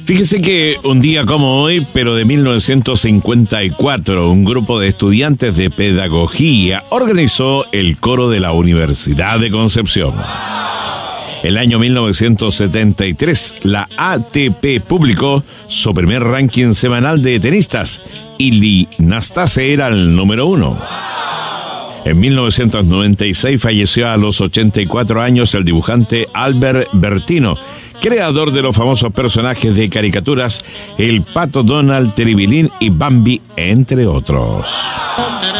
Fíjese que un día como hoy, pero de 1954, un grupo de estudiantes de pedagogía organizó el coro de la Universidad de Concepción. El año 1973, la ATP publicó su primer ranking semanal de tenistas. Ilie Nastase era el número 1. En 1996 falleció a los 84 años el dibujante Albert Bertino, creador de los famosos personajes de caricaturas El Pato Donald, Tribilín y Bambi, entre otros.